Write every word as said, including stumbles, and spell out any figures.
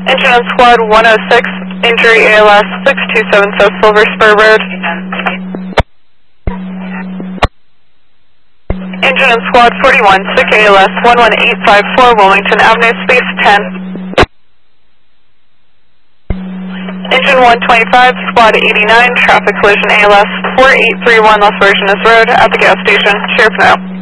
Engine on Squad one oh six, injury A L S six two seven South Silver Spur Road. Engine on Squad forty-one, sick A L S one one eight five four Wilmington Avenue, space ten. Engine one twenty-five, Squad eighty-nine, traffic collision A L S four eight three one Las Virgenes Road at the gas station. Sheriff now.